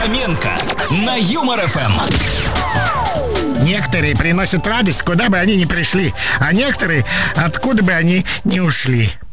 Фоменко на Юмор ФМ. Некоторые приносят радость, куда бы они ни пришли, а некоторые, откуда бы они ни ушли.